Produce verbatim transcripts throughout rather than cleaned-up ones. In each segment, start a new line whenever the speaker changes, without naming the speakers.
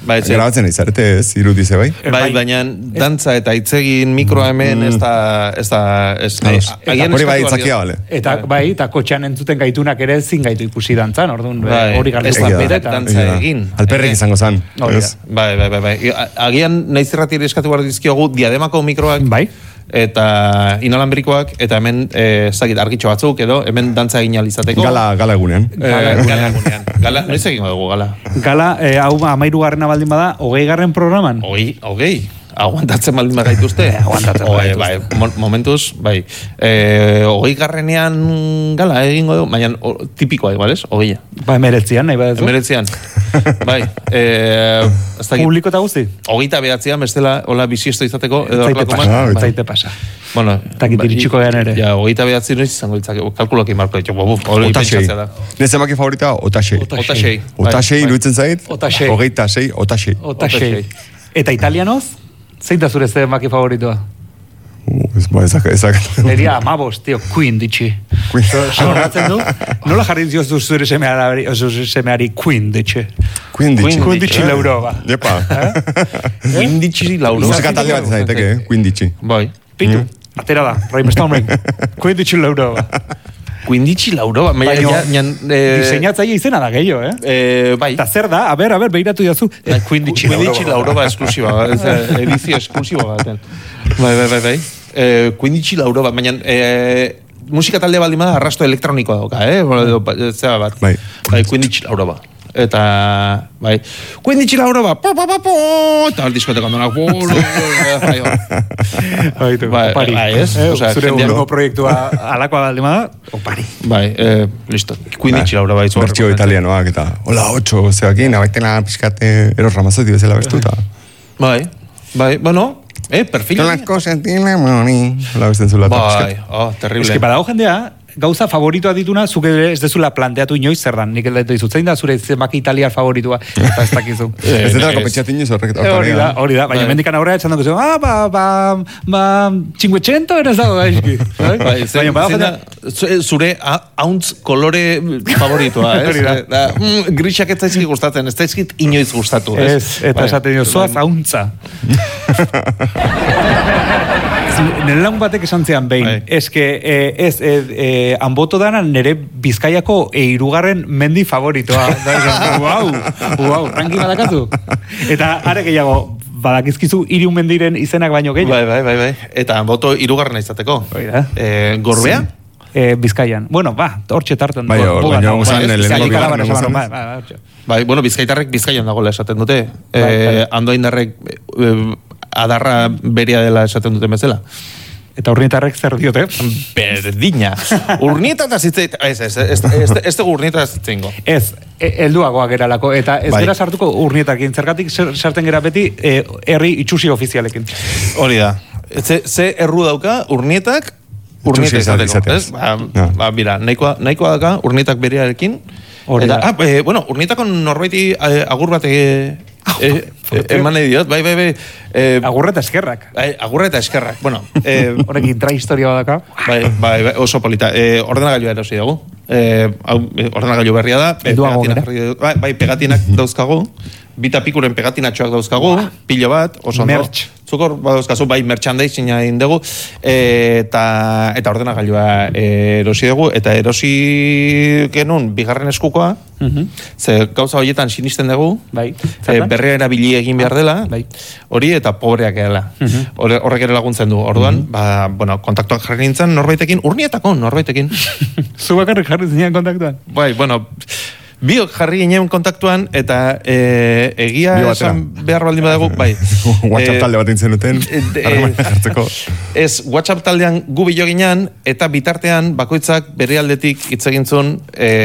Bai,
grabatzen izarte ez, irudize bai?
Bai, baina dantza eta hitzegin mikroa hemen ez da... Ez da...
Hori bai itzakia, bale.
Eta bai, eta kotxean entzuten gaitunak ere ezin gaitu ikusi dantzan, orduan hori
ez da berak dantza egin.
Alperrik izango zan.
Bai, bai, bai, bai. Agian naiz irratiari eskatu behar dizkiogu diademako mikroak.
Bai.
Eta inalanberikoak, eta hemen ez dakit argitxo batzuk, edo hemen dantza egin alizateko.
Gala, gala egunean.
Gala egunean. Gala, noiz egin dugu, gala?
Gala, hau amairu garrena baldin bada, hogei garren programan.
Hogei, hogei. Aguantatzen baldin bagaituzte.
Aguantatzen bagaituzte.
Bai, momentuz, bai. Hogei garrenean gala egingo dugu, baina tipikoa igual, ez? Hogeia.
Ba, emeretzian, nahi badezu.
Emeretzian. Bai.
Publiko eta guzti?
Hogeita behatzean, bestela, hola bisiesto izateko.
Zaite pasa.
Bueno,
takit iritsiko gehan ere.
Ja, hogeita behatzi noiz izango ditzake, kalkuloki marko ditu.
Otasei. Nez emaki favorita, Otasei.
Otasei.
Otasei, iruditzen zait?
Otasei.
Hogeita sei, Otasei.
Otasei. Eta italianoz? Zein da zure zede maki favoritoa?
Ez ba, ezak, ezak.
Neria, amabos, tío, Queen ditxi. Zorratzen du? Nola jarri diozu zure semeari, semeari Queen ditxi?
Queen ditxi.
Queen ditxi lauroba.
Jepa.
Queen ditxi lauroba.
Musika talde bat zaiteke, Queen ditxi.
Bai.
Pitu, atera da, Raim Storming. Queen ditxi lauroba.
Quinditxi lauroba.
Diseinatzaile izena da gehiago, eh?
Bai.
Eta zer da? A ber, a ber, behiratu jazu.
Quinditxi lauroba esklusiba. Edizio esklusiba baten. Bai, bai, bai, bai. Quinditxi lauroba. Baina musika talde baldin bada arrasto elektronikoa dauka, eh? Zeba bat.
Bai.
Bai, Quinditxi lauroba. Eta, bai, Quinditxi lauroba, po, po, po, po, eta diskoteko andonak, po,
Baitu, opari.
Bai, ez?
Zure urrengo proiektua alakoa baldin bada, opari.
Bai, listo, Quinditxi lauroba.
Bertxio italianoak eta, hola, otxo, zeakin, abaitena pixkate eros ramazoti bezala bestuta.
Bai, bai, bueno, eh, perfil.
Las cosas tienen money. Hola, besten zulata
pixkat. Bai, oh, terrible.
Ez que badago jendea, gauza favoritoa dituna, zuke ez dezula planteatu inoiz zer dan. Nik eldatu dizut, zein da zure zemaki italiar favoritua, eta ez dakizu.
Ez dut lako petxatin ez horrek.
Hori da, hori da, baina mendikan aurrera etxan dugu, ah, ba, ba, ba, cinquecento eres dago gaizki. Baina badago
zure hauntz kolore favoritua, ez? Grisak ez zaizki gustatzen, ez zaizkit inoiz gustatu, ez?
Ez, eta esaten dio, zoaz hauntza. Nire lagun batek esan zean behin, eske ez, hanboto dana nire Bizkaiako eirugarren mendi favoritoa. Uau, uau, ranki badakatu. Eta are gehiago, badakizkizu hiru mendiren izenak baino gehiago.
Bai, bai, bai, bai. Eta hanboto hirugarrena izateko. Gorbea?
Bizkaian. Bueno, ba, hortxe tartan.
Bai, baina guzan el
Bai, bueno, Bizkaitarrek Bizkaian dagoela esaten dute. Andoaindarrek adarra beria dela esaten duten bezala.
Eta urnietarrek zer diote?
Berdina. Urnietataz zitzeit, ez, ez, ez, ez, ez dugu urnietataz zitzengo.
Ez, helduagoa geralako, eta ez gera sartuko urnietakin, zergatik sarten gera beti herri itxusi ofizialekin.
Hori da. Ze erru dauka urnietak urnieta izateko, ez? Ba, mira, nahikoa dauka urnietak beriarekin. Eta, ah, bueno, urnietako norbaiti agur bat eman nahi diot, bai, bai, bai.
Agurra eta eskerrak.
Agurra eta eskerrak, bueno.
Horrek intrahistoria badaka.
Bai, bai, oso polita. Ordenagailua erosi dugu. Ordenagailu berria da. Bai, pegatinak dauzkagu. Bita pikuren pegatinatxoak dauzkagu. Pilo bat, oso ondo.
Merch.
Zukor, dauzkazu, bai, merchandising egin dugu. Eta ordenagailua erosi dugu. Eta erosi genuen bigarren eskukoa. Ze gauza horietan sinisten dugu.
Bai.
Berrea erabili egin behar dela. Hori eta pobreak edela. Horrek ere laguntzen du. Orduan, ba, bueno, kontaktuak jarri nintzen norbaitekin, urnietako norbaitekin.
Zu bakarrik jarri zinean kontaktuan?
Bai, bueno, biok jarri ginen kontaktuan, eta egia esan behar baldin badago, bai.
WhatsApp talde bat intzen duten, harreman jartzeko.
Ez, WhatsApp taldean gu bilo ginen, eta bitartean bakoitzak bere aldetik hitz egin zuen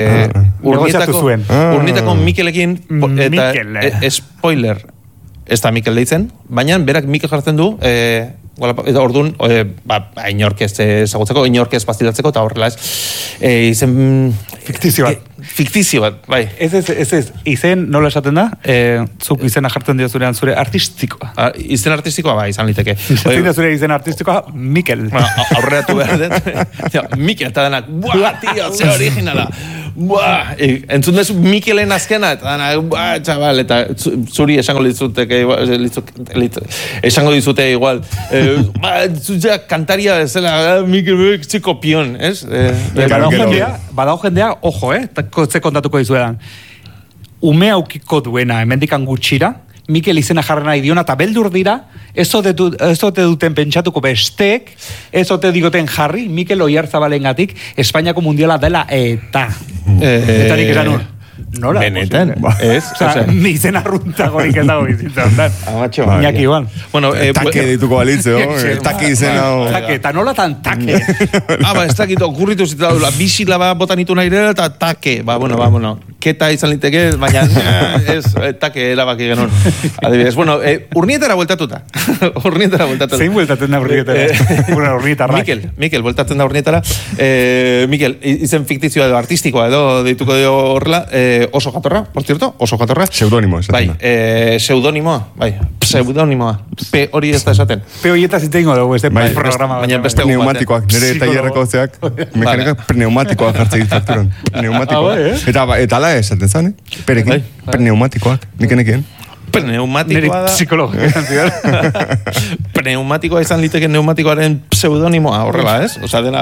urnietako Mikelekin, eta spoiler, ez da Mikel deitzen, baina berak Mikel jartzen du, eta orduan, inork ez ezagutzeko, inork ez pastilatzeko, eta horrela ez, izen...
Fiktizio bat.
Fiktizio bat, bai.
Ez, ez, ez, ez, izen nola esaten da, zuk izena jartzen dio zurean zure artistikoa.
Izen artistikoa, bai, izan liteke.
Zein da zure izen artistikoa, Mikel.
Aurreratu behar dut, Mikel, eta denak, buah, tio, ze originala. buah, e, entzun dezu Mikelen azkena, eta dana, buah, txabal, eta zuri esango dizuteke, esango dizute igual, e, ba, zutzea kantaria bezala, Mikel Beek txiko pion, ez? E,
badau jendea, badau jendea, ojo, eh, kotze kontatuko dizuetan, ume aukiko duena, hemendikan gutxira, Mikel izena jarra nahi diona, eta beldur dira, ez ote duten pentsatuko bestek, ez ote digoten jarri, Mikel Oiartzabalengatik Espainiako mundiala dela eta.
Eh,
eta nik esan hor. Nola?
Benetan, ez?
O sea, ni zen arruntagorik ez dago bizitzen.
Amatxo.
Iñaki igual.
Bueno, eh, take dituko balitze, no? Take izena.
Take, eta nola tan take.
Ah, ba, ez dakit, okurritu zita daula, bisila ba botanitu nahi dela, eta take. Ba, bueno, ba, bueno. Keta izan liteke, baina ez, take erabaki genuen. Adibidez, bueno, eh, urnietara bueltatuta. urnietara bueltatuta.
Zein bueltatzen da urnietara? Bueno, urnietarrak.
Mikel, Mikel, bueltatzen da urnietara. Eh, Mikel, izen fiktizioa edo artistikoa edo deituko dio horrela, eh, oso jatorra, por cierto, oso jatorra.
Pseudonimo, esaten
bai, eh, pseudonimoa, bai, pseudonimoa. P hori ez da esaten.
P horietaz itengo dugu, este bai, programa.
Baina beste egun
neumatikoak, nire tailerreko zeak, mekanika pneumatikoak jartzen fakturan. Neumatikoak. Eta, eta ala esaten zan, eh? Perekin, pneumatikoak, nikenekien.
Pneumatikoa da...
Psikologia.
Pneumatikoa izan liteke neumatikoaren pseudonimoa, horrela, ez? Osa, dena...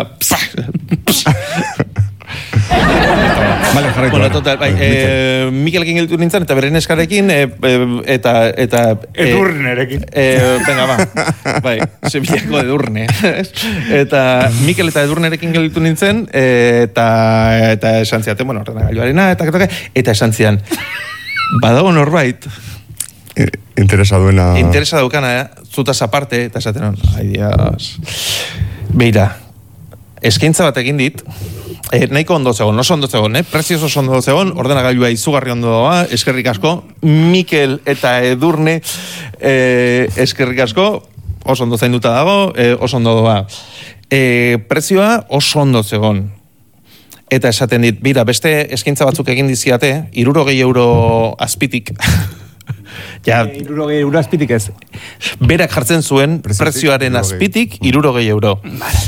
Vale, jarraitu.
Bueno, total, bai, eh, Mikelekin gelditu nintzen, eta beren eskarekin, eh, eta... eta
edurnerekin.
Eh, venga, ba, bai, Sevillako edurne. Eta Mikel eta edurnerekin gelditu nintzen, eta, eta esan ziaten, bueno, ordenagailuarena, eta, eta, eta esan zian, badago norbait,
interesa duena...
Interesa daukana, eh? Zutaz aparte, eta esaten, ai, dios... Beira, eskaintza bat egin dit, eh, nahiko ondo zegoen, oso ondo zegoen, eh? Prezioz oso ondo zegoen, ordenagailua izugarri ondo doa, eskerrik asko, Mikel eta Edurne, eh, eskerrik asko, oso ondo zainduta dago, eh, oso ondo doa. Eh, prezioa oso ondo zegoen. Eta esaten dit, bira, beste eskaintza batzuk egin diziate, hirurogei euro azpitik, ja,
e, irurogei euro azpitik ez.
Berak jartzen zuen prezioaren azpitik hirurogei euro.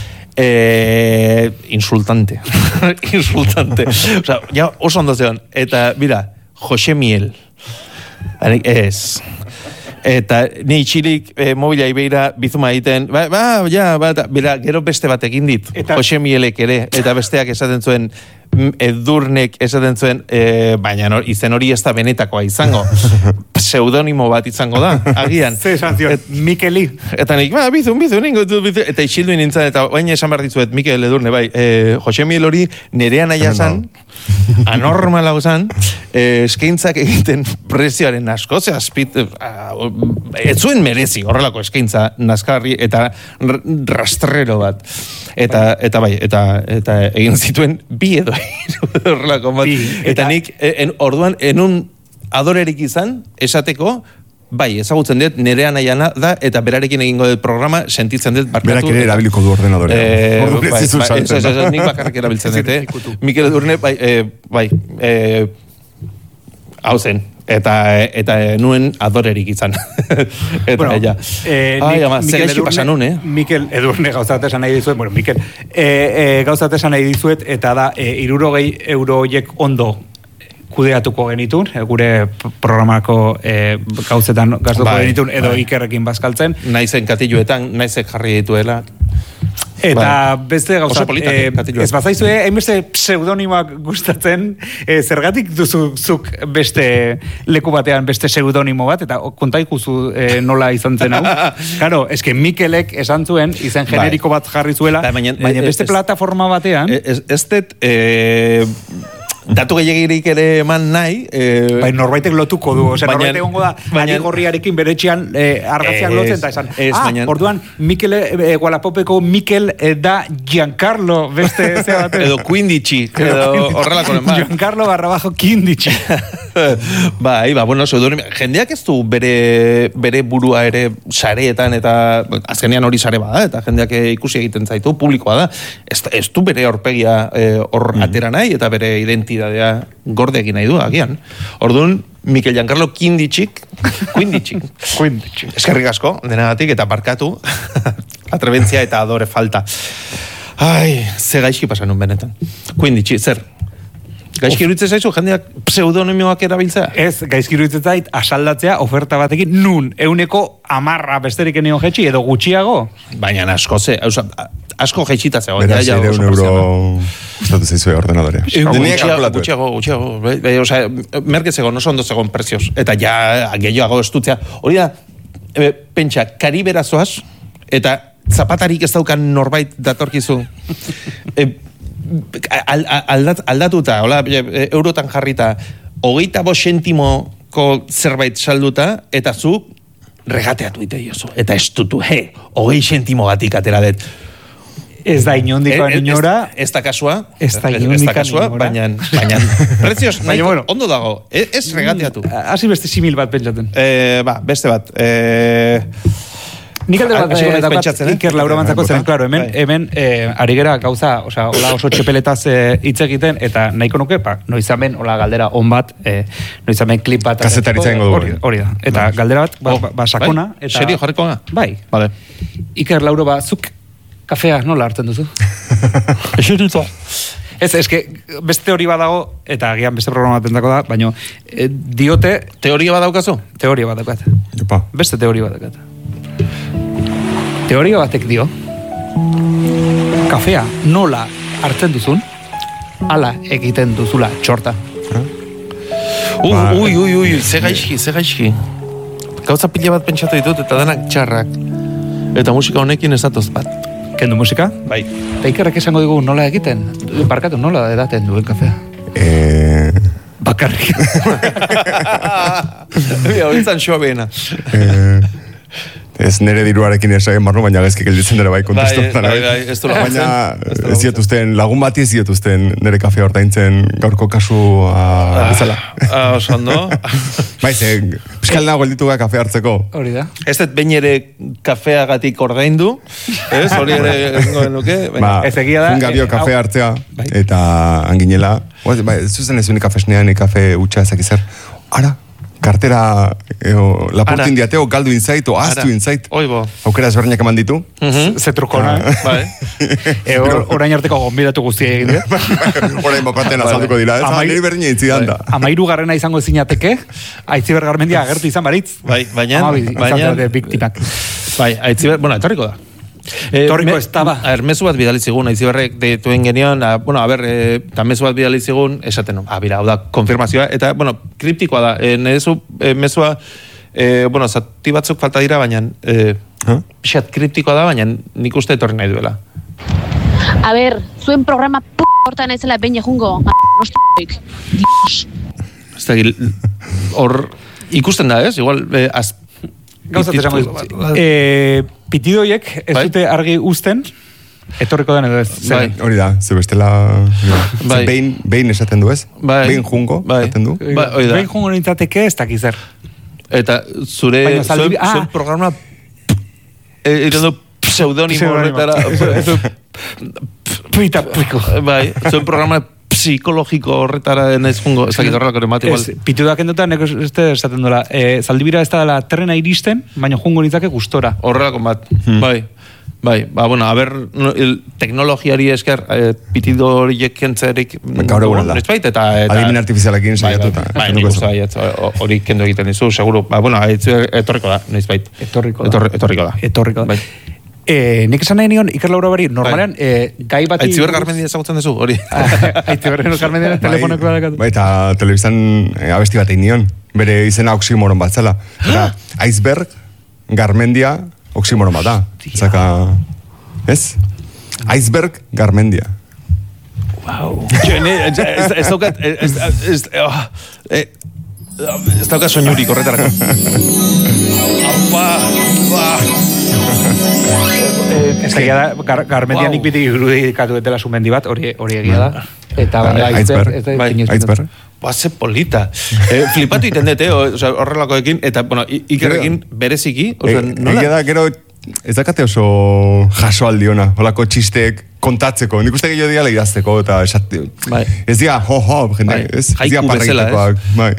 Eh, insultante. insultante. O sea, ja oso ondo zeon. Eta, mira, Jose Miel. Ez. Eta ni itxirik eh, mobila ibeira bizuma egiten, ba, ba, ja, ba, bera, gero beste bat egin dit, eta... Jose Mielek ere, eta besteak esaten zuen, Edurnek esaten zuen, e, baina no, izen hori ez da benetakoa izango. Pseudonimo bat izango da, agian.
Ze sanzion, et, Mikeli.
Eta nik, ba, bizu, bizu, ningo, bizu, eta isildu nintzen, eta baina esan behar dizuet, Mikel Edurne, bai, e, Jose Miel hori nerean aia zan, anormala zan, e, eskaintzak egiten prezioaren asko, ze azpit, ez zuen merezi horrelako eskaintza nazkarri, eta rastrero bat. Eta, eta bai, eta, eta egin zituen bi edo horrelako bat. Eta nik, en, orduan, enun adorerik izan, esateko, bai, ezagutzen dut, nerean aiana da, eta berarekin egingo dut programa, sentitzen dut barkatu.
Berak ere erabiliko du ordenadorea.
Eh, bai, bai, ez, ez, ez, nik bakarrik erabiltzen dut, eh? Mikel Edurne, bai, eh, bai, eh, hau zen. Eta, eta nuen adorerik izan. Eta, bueno, ja. Eh, Ai, ama, zer gaizki pasan nun, eh?
Mikel Edurne gauzat esan nahi dizuet, bueno, Mikel, eh, eh, gauzat esan nahi dizuet, eta da, eh, irurogei euro horiek ondo kudeatuko genitun, eh, gure programako eh, gauzetan gaztuko bai, genitun, edo bai. Ikerrekin bazkaltzen.
Naizen katiluetan, naizek jarri dituela.
Eta bai. Beste gauzat, eh, ez bazaizu, eh, hainbeste pseudonimoak gustatzen, eh, zergatik duzuk beste leku batean beste pseudonimo bat, eta kontaikuzu eh, nola izan zen hau. Claro, eske Mikelek esan zuen, izen generiko bat jarri zuela, bai, baina, baina beste es, plataforma batean...
Ez det... Eh, datu gehiagirik ere eman nahi... Eh,
bai, norbaitek lotuko du. Ose, norbaitek egongo da, ari gorriarekin beretxean eh, argaziak lotzen, eta esan, es, ah, baina, orduan, Mikel, eh, Gualapopeko Mikel eh, da Giancarlo, beste zea bat.
Edo Quindici, edo horrelako den, ba.
Giancarlo barra bajo Quindici.
Bai, ba, bueno, pseudonimo, jendeak ez du bere, bere burua ere sareetan, eta azkenean hori sare bada, eta jendeak ikusi egiten zaitu, publikoa da. Ez, ez du bere horpegia hor eh, mm. atera nahi, eta bere identidadea gordekin nahi du, agian. Orduan, Mikel Giancarlo Quindicik, Quindicik,
Quindicik.
Eskerrik asko, denagatik, eta barkatu, atrebentzia eta adore falta. Ai, ze gaizki pasan un benetan. Quindicik, zer? Gaizki iruditzen zaizu, jendeak pseudonimioak erabiltzea?
Ez, gaizki iruditzen zait, asaldatzea oferta batekin, nun, euneko amarra besterik enio jetxi, edo gutxiago?
Baina asko, ze, asko jetxita zegoen.
Beraz, ere un euro gustatu zaizue ordenadorea.
Gutxiago, gutxiago. Osa, merke zegoen, oso ondo zegoen prezioz. Eta ja, gehiago estutzea. Hori da, pentsa, karibera zoaz, eta zapatarik ez daukan norbait datorkizu. Aldatuta, hola, eurotan jarrita, hogeita bost sentimoko zerbait salduta, eta zu regateatu ite jozu. Eta estutu, he, hogei sentimo batik atera dut.
Ez da inondikoan inora.
Ez da kasua.
Ez da inondikan inora.
Baina, prezioz, ondo dago. Ez regateatu.
Hasi beste simil bat pentsaten.
Ba, beste bat.
Nik alde bat daukat Iker Laura Mantzako zen, klaro, hemen, hemen ari gera gauza, oza, hola oso txepeletaz hitz egiten, eta nahiko nuke, pa, noizamen, hola galdera on bat, noizamen klip bat.
Kazetaritza ingo du.
Hori da. Eta galdera bat, ba, sakona.
Serio jarriko ga?
Bai.
Vale.
Iker Laura, ba, zuk kafea nola hartzen duzu?
Eserita.
Ez, eske, beste teoria badago, eta agian beste programa batentako da, baina e, diote...
Teoria badaukazu?
Teoria badaukat.
Jopa.
Beste teoria badaukat. Teoria batek dio, kafea nola hartzen duzun, ala egiten duzula txorta.
Ui, ui, ui, ui, ze gaizki, ze gaizki. Gauza pila bat pentsatu ditut, eta danak txarrak. Eta musika honekin ez datoz bat.
Kendu musika?
Bai.
Eta Ikerrek esango digu nola egiten? Barkatu, nola edaten duen kafea?
Eh...
Bakarrik.
Bia,
hori zan xoa behena.
Eh... Ez nere diruarekin esagen barru, baina gezki gelditzen dara bai kontestu.
Bai, bai, bai, ez du
baina ez zietuzten, lagun bati ez zietuzten nere kafea ordaintzen gaurko kasua bezala.
Ah, oso ondo.
Bai, ze, piskal nago gelditu gara kafea hartzeko.
Hori da.
Ez dut behin ere kafeagatik ordaindu, ez, hori ere egingoen nuke.
Ba, ez egia da. Fungabio kafea hartzea, eta anginela, bai, ez zuzen ez unik kafesnean, nik kafe utxa ezakizer. Ara, kartera lapurtin diateo, galdu inzait, o aztu inzait.
Oibo.
Aukera ezberdinak eman ditu.
Zetrukona. Orain arteko gombidatu guztia egin dira.
Orain bokaten azalduko dira. Niri berdina itzidan da.
Amairu garrena izango ezinateke, Aitziber Garmendia agertu izan baritz.
Bai, baina.
Baina. Biktimak.
Bai, Aitziber, bueno, etorriko da.
Torriko ez taba.
A ver, mezu bat bidalizigun, Aitziberrek dituen genion, bueno, a ver, eta mezu bat bidalizigun, esaten, ah, bira, hau da, konfirmazioa, eta, bueno, kriptikoa da, nezu, mezua, bueno, zati batzuk falta dira, baina, pixat kriptikoa da, baina nik uste etorri nahi duela.
A ver, zuen programa p*** hortan ezela behin egungo, nostik, dios.
Ez da, hor, ikusten da, ez? Igual, az...
Gauzat esango dizu. Pitidoiek ez dute argi uzten, etorriko den edo ez.
Hori da, ze bestela... Behin esaten du ez? Behin jungo esaten du?
Behin jungo nintzateke ez dakizer.
Eta zure zuen programa irendo pseudonimo horretara...
Pita piko.
Bai, zuen programa psikologiko horretara naiz jungo, ez dakit horrelako emate igual.
Pitudak enduta, neko esaten dola, zaldibira ez da dela trena iristen, baina jungo nintzake gustora.
Horrelako bat, bai. Bai, ba, bueno, a ber, teknologiari esker, pitido horiek kentzerik...
Gaur egun alda.
Eta...
Adimen artifizialekin saiatuta.
Bai, nik uste hori kendu egiten dizu, seguro. Ba, bueno, etorriko da, noiz bait.
Etorriko da.
Etorriko da.
Etorriko da. Eh, nik esan nahi nion, Iker Laura bari, normalean, eh, gai bati...
Aitziber Garmendia ezagutzen duzu, hori.
Aitziber Garmendia telefonok barakatu.
Bai, eta telebizan abesti bat egin nion, bere izena oksimoron bat zela. Eta, Iceberg, Garmendia, oksimoron bat da. Zaka, ez? Iceberg, Garmendia.
Wow. Ez daukat, ez daukat soinurik horretarako. Ba, ba...
Ez egia da, Garmendianik biti irudikatu etela sumendi bat, hori egia da. Eta baina
Iceberg.
Ba, ze polita. Flipatu iten dute, horrelakoekin, eta, bueno, Ikerrekin bereziki.
Egia da, gero, ez dakate oso jaso aldiona, holako txisteek kontatzeko. Nik uste gehiago diala idazteko, eta ez dira, ho, ho, jende, ez dira parreitekoak. Bai.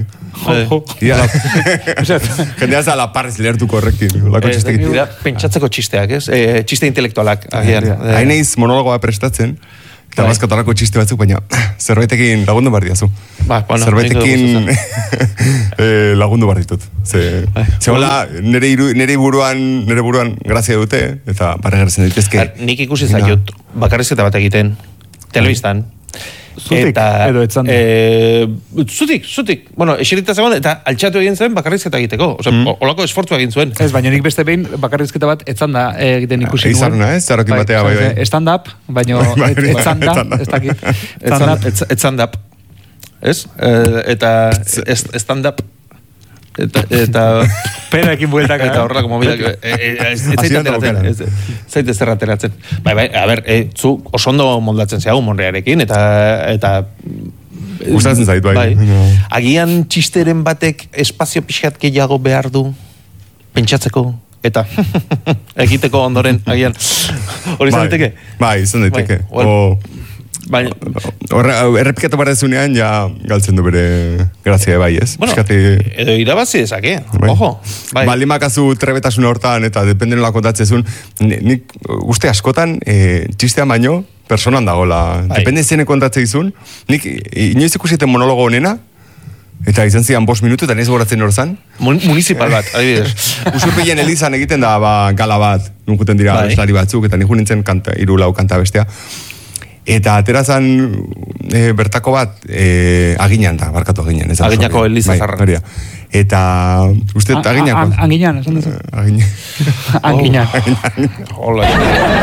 Jendea za la parrez lehertuko horrekin.
Pentsatzeko txisteak, ez? Txiste intelektualak.
Haineiz monologoa prestatzen, Eta bazkatarako txiste batzuk, baina zerbaitekin lagundu behar diazu.
Ba, bueno,
zerbaitekin eh, lagundu behar ditut. Ze, ze hola, nire, iru, nire buruan, nire buruan grazia dute, eta barra gertzen ditezke.
Nik ikusi zaiot, bakarrizketa bat egiten, telebistan.
Zutik,
eta,
edo etzanda.
E, zutik, zutik. Bueno, eserita zegoen, eta altxatu egin zuen bakarrizketa egiteko. Osa, mm. olako esfortzua egin zuen.
Ez, baina nik beste behin bakarrizketa bat etzanda egiten ikusi nuen.
Izaruna, ez? Zarrokin batea, bai, bai.
Stand-up, baina etzanda, ez dakit.
Stand-up. Ez? Eta stand-up. Eta, eta
penaekin bueltaka
eta horrelako mobidak zaite zer ateratzen. Bai, bai, a ber, e, zu oso ondo moldatzen zehagu Monrearekin eta eta
gustatzen zait, bai.
bai. Agian txisteren batek espazio pixkat gehiago behar du pentsatzeko eta egiteko ondoren agian hori izan daiteke?
Bai, izan daiteke.
Bai, well, baina
errepikatu barrezunean ja galtzen du bere grazia bai, ez?
Bueno, Piskati... edo irabazi ezake, bai. Ojo. Bai.
Balimakazu trebetasun hortan eta dependenola kontatzezun, nik uste askotan e, txistea baino personan dagoela. Bai. Depende zene kontatze izun, nik inoiz ikusiten monologo honena, eta izan zian bost minutu, eta nez goratzen horzan.
Municipal bat, adibidez.
Usurpillen elizan egiten da ba, gala bat, nunkuten dira bai. Eslari batzuk, eta nik nintzen kanta, iru lau kanta bestea. Eta aterazan e, bertako bat e, aginan da, barkatu aginan.
Aginako Eliza Zarra.
Bai, eta uste aginako.
Aginan, esan duzu.
Aginan.
Aginan.
Hola.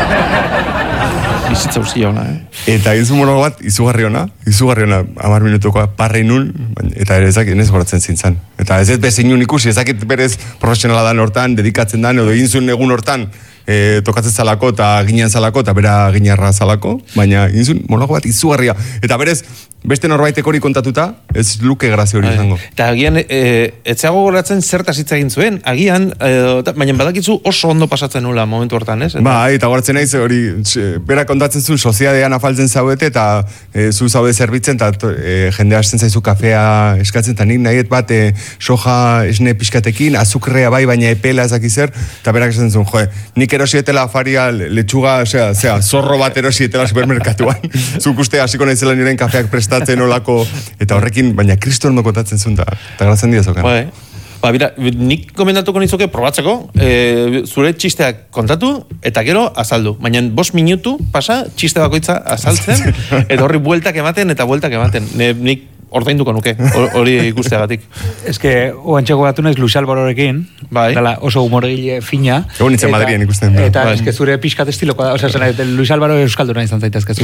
Bizitza urzia hona, eh?
Eta egin zuen monologo bat, izugarri hona, izugarri hona, amar minutukoa, parrei nun, eta ere ezak, enez goratzen zintzen. Eta ez ez bezin nun ikusi, ezakit berez profesionala dan hortan, dedikatzen dan, edo egin zuen egun hortan, E, tokatzen zalako eta ginean zalako eta bera ginearra zalako, baina inzun monologo bat izugarria. Eta berez, beste norbaitek hori kontatuta, ez luke grazia hori izango.
Eta agian, e, etzeago goratzen zertaz hitz egin zuen, agian, e, baina badakizu oso ondo pasatzen nula momentu hortan, ez?
Ba, eta goratzen naiz hori, bera kontatzen zuen soziadean afaltzen zaudete, eta e, zu zaude zerbitzen, eta e, jende hasten zaizu kafea eskatzen, eta nik nahiet bat, e, soja esne pixkatekin, azukrea bai, baina epela ezakizer, eta berak esaten zuen, joe, nik erosietela afaria letxuga, osea, osea, zorro bat erosietela supermerkatuan. Zuk uste hasiko naizela niren kafeak prestatzen olako, eta horrekin, baina kriston ondo kontatzen zuen, eta gratzen dira zokan.
Bai. Ba, bira, nik komendatuko nizuke probatzeko, e, zure txisteak kontatu, eta gero azaldu. Baina bost minutu pasa, txiste bakoitza azaltzen, eta horri bueltak ematen, eta bueltak ematen. Ne, nik ordainduko nuke, hori ikusteagatik.
Ez que, oantxeko gatu naiz Luis Alvarorekin,
bai.
Dala oso humoregile fina.
Egon nintzen Madrien ikusten.
Eta
bai.
Ez que zure pixkat estiloko da, osea, zena, Luis Alvaro euskalduna izan zaitez, que zu.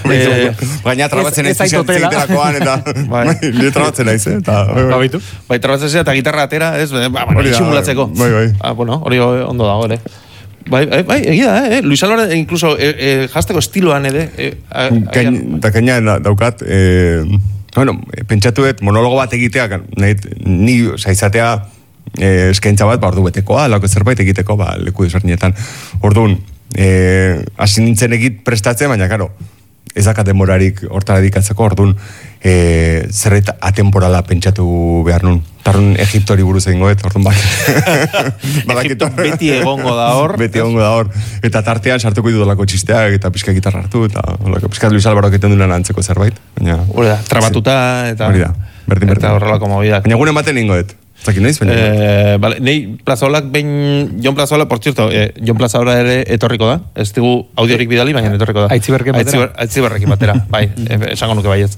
Baina trabatzen naiz zitelakoan, eta nire trabatzen naiz, eta...
Babitu. Bai, trabatzen zera, eta gitarra atera, ez, ba, simulatzeko.
Bai, bai.
Ah, bueno, hori ondo dago, ere. Bai, bai, bai, egia da, eh? Luis Álvarez, incluso, eh, eh, jazteko estiloan, ere. Eh,
Eta kaina daukat, eh, bueno, pentsatuet monologo bat egiteak, nahi, ni, oza, izatea eh, eskaintza bat, ba, ordu betekoa, lako zerbait egiteko, ba, leku desberdinetan. Orduan, eh, hasi nintzen egit prestatzen, baina, karo, ez dakat demorarik hortara dedikatzeko, orduan, eh, zerbait atemporala pentsatu behar nun. Tarrun Egiptori buruz egin goet, orduan bat.
Egipto beti egongo da hor.
Beti egongo da hor. Eta tartean sartuko ditu dolako txisteak, eta pixka gitarra hartu, eta pixka Luis Álvaro egiten duen antzeko zerbait.
Hori da, trabatuta, eta...
Hori da, berdin, berdin.
Eta horrelako mobidak.
Baina gure ematen egin goet. Zaki noiz, baina?
Eh, vale, nei Plazaolak behin, Jon Plazaola, por cierto, eh, Jon Plazaola ere etorriko da. Ez digu audiorik bidali, baina etorriko da.
Aitziberrekin batera.
Aitziberrekin batera, bai, esango nuke baietz.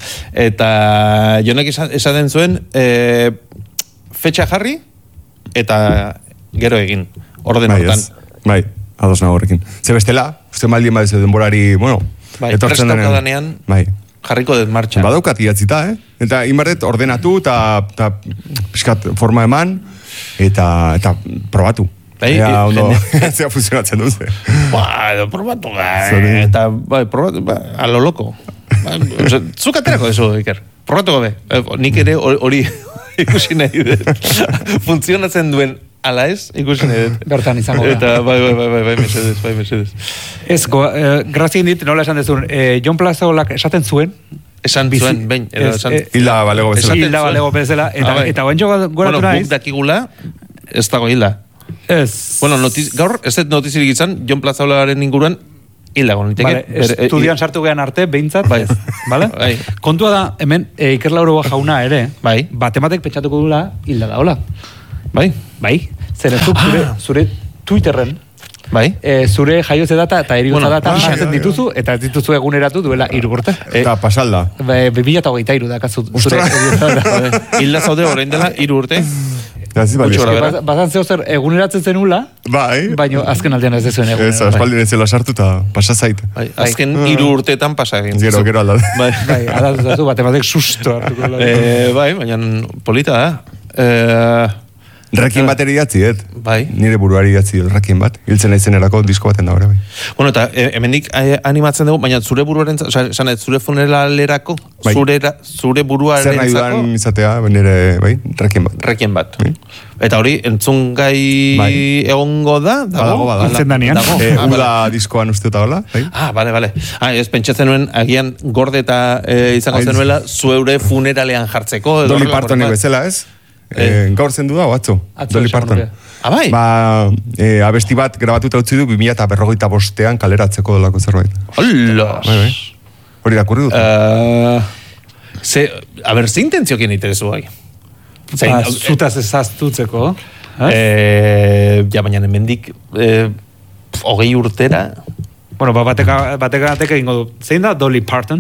Eta Jonek esaten zuen, eh, fetxa jarri, eta gero egin, orden
bai,
hortan.
Bai, ados nago horrekin. Ze bestela, uste maldien bat ez denborari, bueno,
bai,
etortzen
denean. Danean,
bai.
Jarriko dut martxan.
Badaukat idatzita, eh? Eta inbarret ordenatu eta pixkat forma eman, eta, eta probatu.
Bai,
Ea, ondo, zea funtzionatzen duz.
Ba, edo probatu, ba, eta, bai, probatu, ba, a lo loco. Ba, zuk aterako desu, Iker. Probatu gabe. Nik ere hori ikusi nahi dut. Funtzionatzen duen ala ez, ikusi nahi dut.
Bertan izango da.
Eta, bai, bai, bai, bai, bai, mesedez, bai, mesedez.
Ez, go, eh, grazien dit, nola esan dezun, eh, Jon Plazaolak esaten zuen,
Esan zuen, behin, edo esan...
Hilda balego bezala.
Hilda balego bezala, eta, ah, eta oantxo goratu
bueno,
naiz...
Bueno, guk dakigula, ez dago hilda.
Ez...
Bueno, notiz, gaur, ez dut notizirik izan, Jon Plazaolaren inguruan, hildago niteke.
Vale, estudian sartu gehan arte, behintzat,
bai.
Vale? Bai. Kontua da, hemen, e, Iker Lauro jauna ere,
bai.
batematek pentsatuko dula, hilda da, hola.
Bai.
Bai. Zer ez zure, zure Twitterren,
bai.
E, zure jaiotze data eta erigotza
bueno,
data jartzen ah, dituzu, eta ez dituzu eguneratu duela hiru urte.
Eta pasalda.
Bi mila eta hogeita hiru dakazu zure erigotza data.
Hilda zaude orain dela hiru urte.
Bazan zeo zer eguneratzen zenula,
bai.
baina azken aldean ez dezuen eguneratzen.
Ez, aspaldin ez zela sartu eta pasazait.
Bai, azken hiru urteetan pasa egin.
Gero, gero aldatu.
Bai,
bai aldatu zatu, bate batek susto hartuko.
Eh, bai, baina polita da. Eh,
Rekin bat eri idatzi, et?
Bai.
Nire buruari idatzi, rekin bat. Hiltzen aizen erako disko baten da, bai.
Bueno, eta hemendik animatzen dugu, baina zure buruaren, oza, zure funeralerako,
bai.
zure, zure buruaren
zer nahi duan izatea, nire, bai, rekin bat.
Rekin bat. Bai. Eta hori, entzun gai bai. egongo da?
Dago, badago.
Hiltzen danean.
E, ah, Uda diskoan uste eta hola, bai?
Ah, bale, bale. Ah, ez pentsatzen nuen, agian gorde eta e, izango zenuela, zure funeralean jartzeko.
Dolly Partonek bezala, ez? Eh, gaur zendu da, atzo, Dolly Parton.
Ah, bai?
Ba, eh, abesti bat grabatuta utzi du, bi mila eta berrogeita bostean kaleratzeko dolako zerbait.
Hola!
Bai, bai. Hori irakurri dut.
Uh, ze, a ber, ze intentziokin interesu bai?
Ba, zutaz ezaztutzeko.
Eh, ja, baina hemendik eh, hogei urtera...
Bueno, ba, bateka, bateka, bateka ingo du. Zein da Dolly Parton?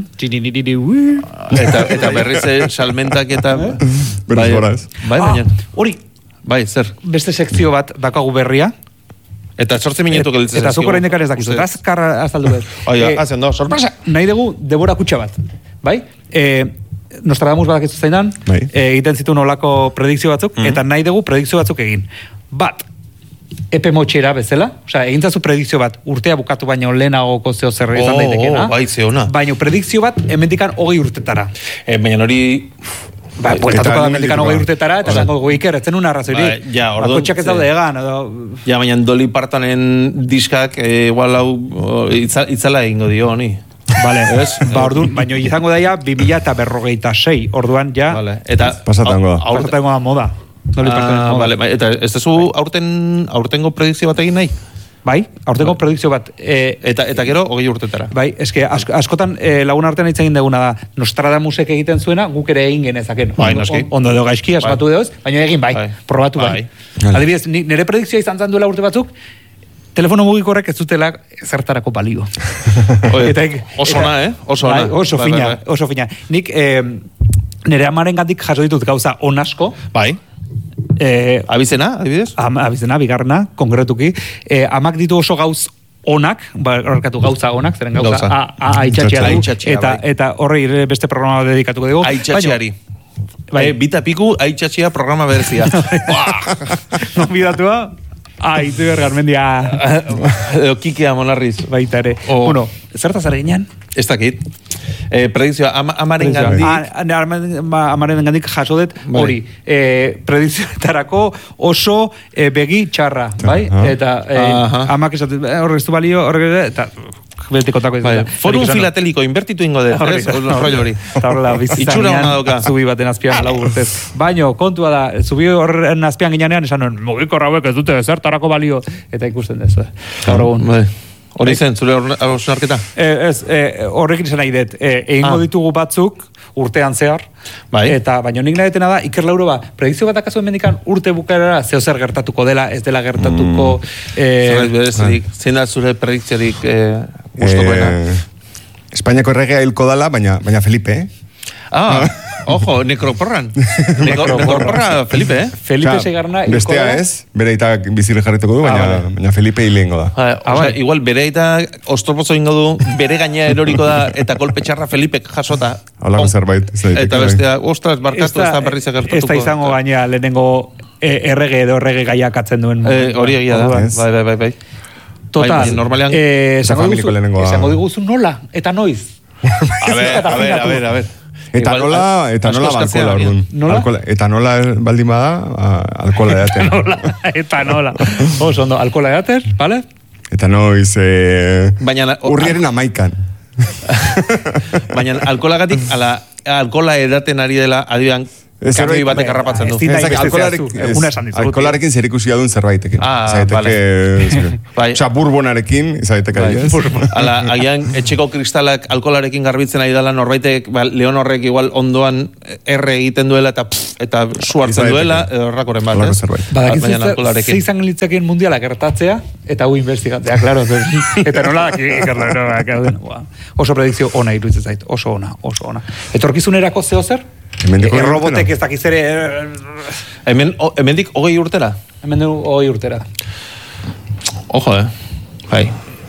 eta, eta berriz salmentak eta...
Berriz gora ez.
Bai, baina...
Hori.
Bai, zer.
Beste sekzio bat dakagu berria.
Eta sortze minutu gelditzen.
Eta zuko oraindik ez dakizu. Eta azkarra azaldu bez.
Oia, hazen do, sorpresa.
Nahi dugu Debora Kutxa bat. Bai? Eh, Nostradamus badakizu zeinan.
Bai.
Egiten zitu nolako predikzio batzuk. Mm-hmm. Eta nahi dugu predikzio batzuk egin. Bat. Epe motxera bezala, osea, egintzazu predikzio bat, urtea bukatu baino lehenagoko zeo zer izan
oh,
daitekena.
Oh, bai, zeona.
Baina predikzio bat, hemendikan hogei urtetara.
Eh, baina hori...
Ba, puertatuko da hemendikan hogei urtetara, eta zango dugu Iker, etzen un arrazoiri.
Ba, ja, orduan...
Bakotxak ez daude egan, edo...
Ja, baina Dolly Partonen diskak, eh, igual hau, itzala egingo dio, honi.
Vale, ez? Ba, orduan, baina izango daia, bi mila eta berrogeita sei, orduan, ja...
Vale, eta...
Pasatango da.
Pasatango da moda.
Ah, vale, eta ez zu aurten aurtengo predikzio bat egin nahi?
Bai, aurtengo predikzio bat.
E, eta eta gero hogei urtetara.
Bai, eske ask, askotan e, lagun artean hitz egin deguna da. Nostradamusek egiten zuena, guk ere egin genezaken.
Bai, noski.
Ondo edo gaizki asmatu bai. Deuz, baina egin bai, bai. Probatu bai. bai. Adibidez, nire predikzioa izan zan duela urte batzuk, telefono mugikorrek ez dutela zertarako balio.
eta, oso na, eh? Oso
bai,
na.
Oso
bai,
fina,
bai, bai.
oso fina. Nik eh, nire amaren gandik jaso ditut gauza on asko.
Bai.
Eh,
abizena, adibidez?
Am, abizena, bigarna, konkretuki. Eh, amak ditu oso gauz onak, barkatu gauza onak, zeren gauza, gauza. A, a, aitxatxea du, eta, bai. Eta horre beste programa dedikatuko dugu.
Aitxatxeari. Bai, eh, bita piku, aitxatxea programa berezia.
No, bidatua, aitu bergarmendia.
Edo kikea monarriz.
Baita ere. Oh. Bueno, zertaz ara ginean?
Ez dakit. Eh, predizioa, am, amaren gandik...
Amaren gandik jaso dut, hori, eh, predizioetarako oso eh, begi txarra, bai? Uh -huh. Eta eh, amak esatzen, horre ez du balio, horre eta... Betikotako ez da.
Forum filateliko inbertitu ingo dut, ez? Rollo hori.
Eta horrela, bizitzanian, zubi baten azpian lau urtez. Baino, kontua da, zubi horren azpian ginean, esan nuen, mugiko rauek ez dute zertarako balio, eta ikusten dezu. Gaur
Hori zen, zure hausnarketa?
Ez, horrekin izan nahi dut. Egingo ditugu batzuk, urtean zehar, eta baina nik nahi detena da, Iker Lauro ba, predikzio bat akazu emendikan urte bukaerara, zeo zer gertatuko dela, ez dela gertatuko...
Zerbait berezirik, zein da zure predikziorik gustokoena?
Espainiako erregea hilko dela, baina Felipe, eh?
Ah, ojo, nekroporran. Nekroporra Felipe, eh?
Felipe seigarna hilko
bestea
da.
ez, bere eta bizire jarrituko du, baina, ah, baina Felipe hilengo da.
Ah, o sea, igual bere eta ostorpozo ingo du, bere gaina eroriko da, eta kolpe txarra Felipe jasota.
Halako zerbait.
Eta bestea, ostras, barkatu, ez da berriz egertatuko.
Ez da izango gaina lehenengo errege edo errege gaiak atzen duen.
Hori egia da, bai, bai, bai, bai.
Total,
normalean...
Esango diguzu nola, eta noiz.
A ver, a ver, a ver, a ver.
Eta nola, eta nola balkola, orduan. Nola? Eta nola baldin bada, alkola edaten.
Eta nola. Oso, ondo, alkola edaten, vale?
Eta noiz, urriaren amaikan.
Baina alkolagatik, ala, alkola edaten ari dela, adiban, kamioi batek harrapatzen du.
Alkolarekin zer ikusia duen zerbaitekin.
Ah, vale.
Osa, burbonarekin, izaiteke adiez.
Ala, agian, etxeko kristalak alkolarekin garbitzen ari dela, norbaitek, leon horrek igual ondoan erre egiten duela eta eta su hartzen duela, edo horrakoren bat, ez?
Baina, ze izan litzakien mundiala gertatzea, eta hu investigatzea, klaro. Eta nola, ikerla, oso predikzio ona iruditzen zait, oso ona, oso ona. Etorkizunerako zeo zer? Errobotek ez dakizere...
Hemendik hogei urtera?
Hemendik hogei urtera.
Ojo, eh? Bai.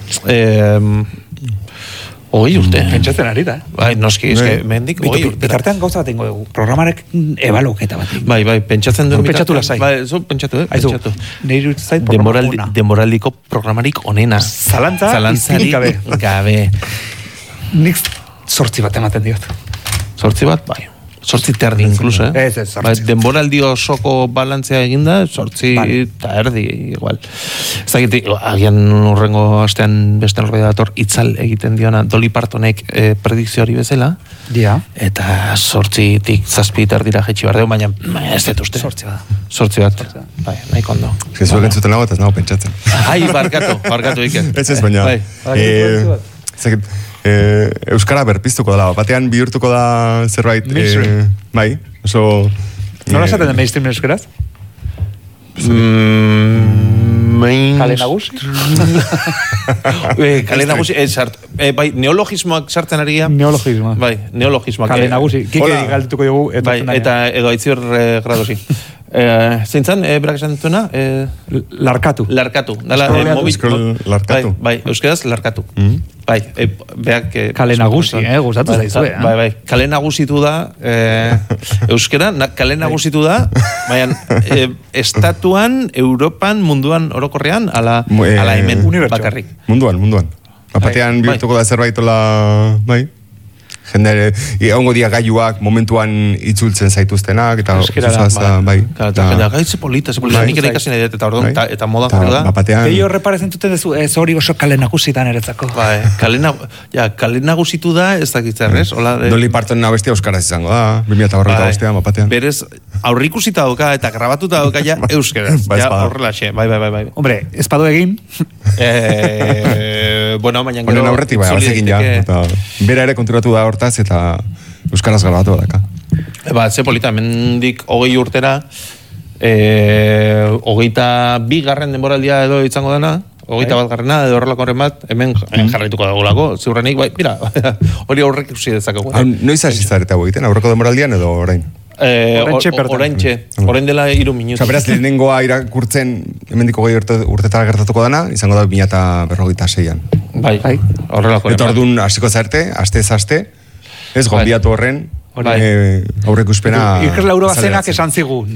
Hogei urte.
Pentsatzen ari da.
Bai, noski, eske, hemendik hogei urtera.
Bitartean gauza bat ingo dugu. Programarek ebaloketa bat ingo.
Bai, bai, pentsatzen duen
bitartean. Pentsatu lasai.
Bai, zo, pentsatu, eh? Pentsatu.
Nire dut zait programa ona.
Demoraldiko programarik onena.
Zalantza, izkinik gabe.
Gabe.
Nik sortzi bat ematen diot.
Sortzi bat, bai. Sortzi terdi, incluso, eh?
Ez, ez, sortzi.
Denboraldi osoko balantzea eginda, sortzi eta erdi, igual. Ez dakit, agian urrengo astean beste norbait dator itzal egiten diona Dolly Partonek eh, predikzio hori bezala.
Ja.
Eta sortzitik zazpi terdira jetxi bardeu, baina ez dut uste.
Sortzi bat.
Sortzi bat. Bai, nahi kondo.
Ez zuek entzuten nago eta ez nago pentsatzen.
Ai, barkatu, barkatu iken.
Ez ez baina. Bai. Eh, Euskara berpiztuko dela, batean bihurtuko da zerbait eh, bai, oso
nola esaten den mainstream euskaraz?
Mm,
Kale nagusi?
eh, Kale nagusi, eh, sart, eh, bai, neologismoak sartzen ari gara.
Neologismoak.
Bai, neologismoak.
Kale nagusi, kike galtuko dugu.
Bai, eta edo aitzior eh, gradosi. Eh, zeintzan, eh, berak esan dutuna? Eh,
larkatu.
Larkatu. Dala, eh, mobil,
larkatu.
Bai, bai, euskaraz larkatu.
Mm.
Bai, eh, beak... Eh,
kale nagusi, eh, gustatu zaizue. Eh?
Bai, bai, kale nagusitu da, eh, euskera, na, kale nagusitu da, baina, eh, estatuan, Europan, munduan orokorrean, ala, eh, ala hemen bakarrik.
Munduan, munduan. Batean bai, bihurtuko da zerbaitola, bai? Jendere, egongo dia gaiuak momentuan itzultzen zaituztenak, eta
oso bai. Eta jendea, gai, ze polita, ze polita, nik ere ikasi nahi dut, eta orduan, eta moda jarri da.
Gehiago reparezen duten duzu, ez hori oso kale nagusitan eretzako.
Bai, kale nagusitu da, ez dakitzen, ez?
Dolly Partonen abestia euskaraz izango da, bi mila berrogeita bostean, bapatean.
Berez, aurrikusita dauka, eta grabatuta dauka, ja, euskaraz. Ja, horrela xe, bai, bai, bai, bai.
Hombre, ez padu egin.
Bueno, baina
gero... Honen aurretik, bai, bazekin ja, eta bera ere konturatu da hortaz, eta euskaraz grabatu daka.
Ba, ze polita, mendik hogei urtera, eh, hogeita bi garren denboraldia edo izango dena, hogeita bat garrena edo horrelako horren bat, hemen jarraituko dagolako, ziurrenik, bai, mira, hori aurrek ikusi dezakegu.
Noiz hasi zareta egiten, aurreko denboraldian edo orain?
Oraintxe, orain dela hiru minutu.
Osa, beraz, lehenengoa irakurtzen, hemendiko goi urtetara gertatuko dana, izango da bi mila berrogeita seian.
Bai, horrelako.
Eta orduan, hasteko zarte, aste ez aste, ez gonbiatu horren, aurrek uspena...
Iker Lauro bazenak esan zigun.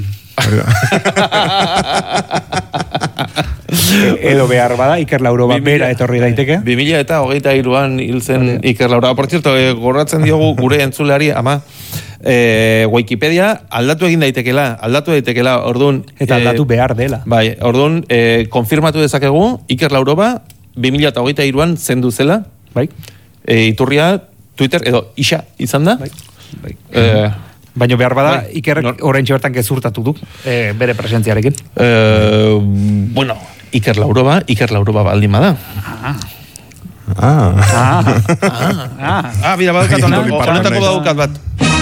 Edo behar bada, Iker Lauro bat bera etorri daiteke.
bi mila eta hogeita hiruan hil zen Iker Lauro. Por cierto, gorratzen diogu gure entzuleari, ama, eh, Wikipedia aldatu egin daitekela, aldatu daitekela, orduan...
Eta aldatu eh, behar dela.
Bai, orduan, eh, konfirmatu dezakegu, Iker Lauroba, bi mila eta hogeita hiruan zendu zela.
Bai.
Eh, iturria, Twitter, edo isa izan da.
Bai. Bai. Eh, Baina behar bada, bai, Ikerrek oraintxe bertan gezurtatu du, eh, bere presentziarekin.
Eh, bueno, Iker Lauroba, Iker Lauroba baldin bada.
Ah.
Ah.
Ah.
Ah. Ah, bira, badukat hona, honetako badukat bat.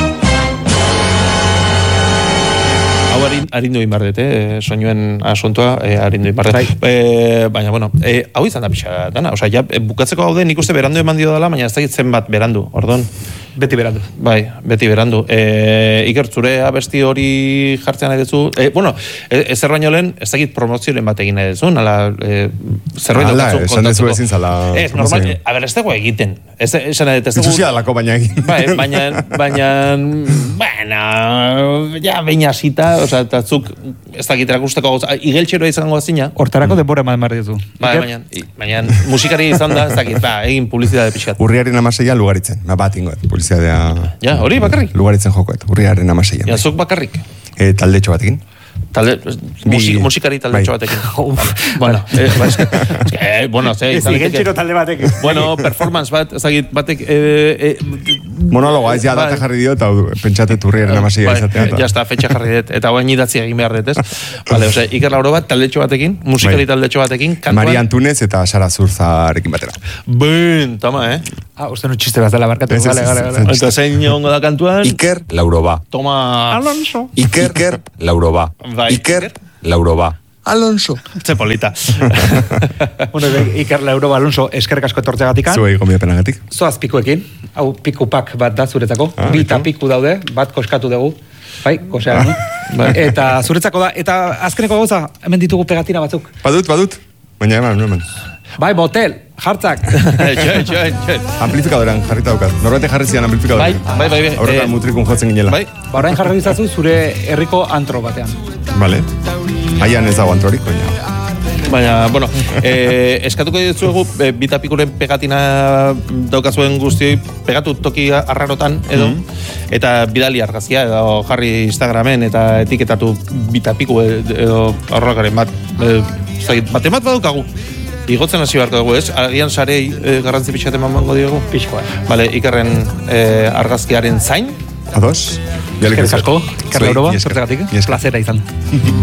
Hau harindu inbardet, eh, soinuen asuntoa, eh, harindu inbardet. Eh, baina, bueno, eh, hau izan da pixa dana. Osa, ja, bukatzeko gaude nik uste berandu eman dio dela, baina ez da zen bat berandu, ordon.
Beti berandu.
Bai, beti berandu. E, Iker, zure abesti hori jartzen nahi duzu. E, bueno, ezer baino lehen, ez dakit promozioen bat egin nahi duzu, nala, e, zerbait
dukazu. Ala, esan dezu ezin zala.
Ez, normal, e, a ber, ez dago egiten. Ez, esan nahi duzu.
Itxusia dalako baina egin.
Bai, baina, baina, baina, ja, baina zita, oza, eta zuk, ez dakit erakusteko gauza, igeltxeroa izango azina.
Hortarako denbora eman behar ditu.
Bai, baina, baina, musikari izan da, ez dakit, ba, egin publizitate pixkat.
Urriaren amaseian lugaritzen, bat ingoet, publizitatea.
Ja, hori bakarrik?
Lugaritzen jokoet, urriaren amaseian.
Ja, zuk bakarrik?
E, talde txo batekin.
Talde, musik, musikari talde txo batekin. Bueno, eh, ba, es que, es que, bueno, ze,
ez igeltxero talde batekin.
Bueno, performance bat, ezagit, batek, eh, eh,
Monologoa, ez ja data jarri dio, eta pentsate turriaren amasia izatea.
Ja está, fetxa jarri dut, eta guain idatzi egin behar dut, ez? Vale, ose, Iker Lauro bat, taldetxo batekin, musikali taldetxo batekin, kantuan...
Maria Antunez eta Sara Zurzarekin batera.
Ben, toma, eh?
Ah, uste no txiste bat dela barkatu.
Gale, gale,
gale. Eta zein ongo da kantuan?
Iker Lauroba.
Toma...
Alonso.
Iker, Iker Lauroba. Iker Lauroba. Alonso.
Ze polita.
Bueno, Iker Lauroba Alonso eskerrik asko etortzeagatik.
Zuei gomiapenagatik.
Zoaz pikuekin. Hau pikupak bat da zuretzako.
Ah,
Bita piku daude, bat koskatu dugu. Bai, kosea,
ah,
no? Bai. Eta zuretzako da, eta azkeneko gauza, hemen ditugu pegatina batzuk.
Badut, badut. Baina eman, eman.
Bai, botel, jartzak.
Etxe, etxe, etxe.
Amplifikadorean jarrita daukat. Norbete jarri zian amplifikadorean.
Bai, bai, bai.
Aurretan mutrikun jotzen ginela.
Bai.
Ba, orain jarri dizazu zure herriko antro batean.
Vale. Aian ez dago antrorik, baina...
Baina, bueno, eh, eskatuko ditzuegu, eh, bitapikuren pegatina daukazuen guztioi, pegatu toki arrarotan, edo, mm-hmm. eta bidali argazkia, edo jarri Instagramen, eta etiketatu bitapiku, edo horrekaren bat, eh, bat emat badaukagu. Igotzen hasi beharko dugu, ez? Agian sarei eh, garrantzi pixat eman mango diogu?
Pixkoa.
Vale, Ikerren eh, argazkiaren zain.
Ados?
Eskerrik asko, Iker Lauroba, zortegatik, plazera izan.